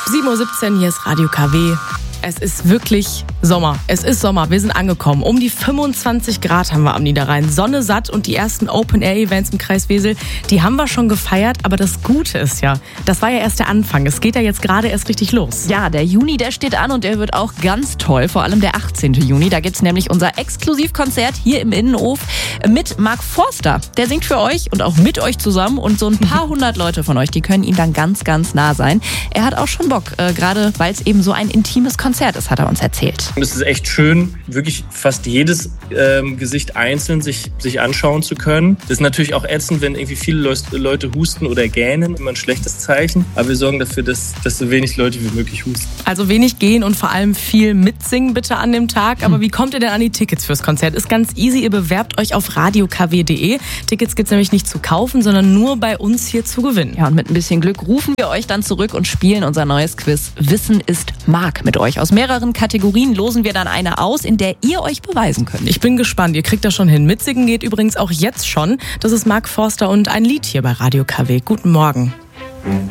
7:17 Uhr, hier ist Radio KW. Es ist wirklich Sommer. Es ist Sommer. Wir sind angekommen. Um die 25 Grad haben wir am Niederrhein. Sonne satt und die ersten Open-Air-Events im Kreis Wesel, die haben wir schon gefeiert. Aber das Gute ist ja, das war ja erst der Anfang. Es geht ja jetzt gerade erst richtig los. Ja, der Juni, der steht an und der wird auch ganz toll. Vor allem der 18. Juni. Da gibt's nämlich unser Exklusivkonzert hier im Innenhof mit Mark Forster. Der singt für euch und auch mit euch zusammen. Und so ein paar hundert Leute von euch, die können ihm dann ganz, ganz nah sein. Er hat auch schon Bock, gerade weil es eben so ein intimes Konzert ist, hat er uns erzählt. Es ist echt schön, wirklich fast jedes Gesicht einzeln sich anschauen zu können. Das ist natürlich auch ätzend, wenn irgendwie viele Leute husten oder gähnen. Immer ein schlechtes Zeichen. Aber wir sorgen dafür, dass so wenig Leute wie möglich husten. Also wenig gehen und vor allem viel mitsingen bitte an dem Tag. Aber wie kommt ihr denn an die Tickets fürs Konzert? Ist ganz easy. Ihr bewerbt euch auf radiokw.de. Tickets gibt's nämlich nicht zu kaufen, sondern nur bei uns hier zu gewinnen. Ja, und mit ein bisschen Glück rufen wir euch dann zurück und spielen unser neues Quiz Wissen ist Mark mit euch. Aus mehreren Kategorien losen wir dann eine aus, in der ihr euch beweisen könnt. Ich bin gespannt, ihr kriegt das schon hin. Mitsingen geht übrigens auch jetzt schon. Das ist Mark Forster und ein Lied hier bei Radio KW. Guten Morgen.